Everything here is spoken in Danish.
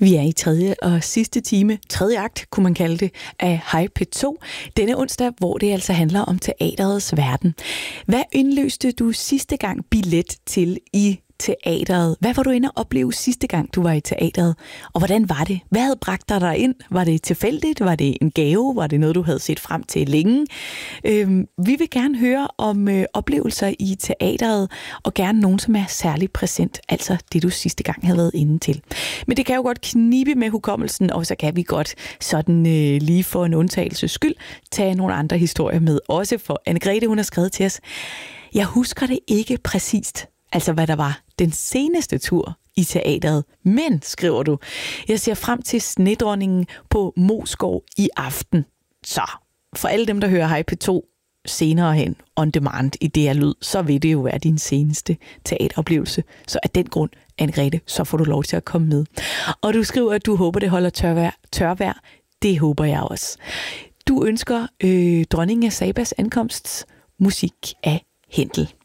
Vi er i tredje og sidste time, tredje akt kunne man kalde det, af Hej P2. Denne onsdag, hvor det altså handler om teaterets verden. Hvad indløste du sidste gang billet til i teateret? Hvad var du inde at opleve sidste gang, du var i teateret? Og hvordan var det? Hvad havde bragt dig derind? Var det tilfældigt? Var det en gave? Var det noget, du havde set frem til længe? Vi vil gerne høre om oplevelser i teateret, og gerne nogen, som er særligt præsent, altså det, du sidste gang havde været inde til. Men det kan jo godt knibe med hukommelsen, og så kan vi godt sådan lige for en undtagelses skyld tage nogle andre historier med. Også for Anne-Grethe, hun har skrevet til os. Jeg husker det ikke præcist, altså hvad der var den seneste tur i teateret. Men, skriver du, jeg ser frem til Snedronningen på Moskov i aften. Så for alle dem, der hører Hej P2 senere hen on demand i DR Lyd, så vil det jo være din seneste teateroplevelse. Så af den grund, Anne-Grethe, så får du lov til at komme med. Og du skriver, at du håber, det holder tørvejr. Det håber jeg også. Du ønsker dronningen af Sabas ankomst musik af Händel.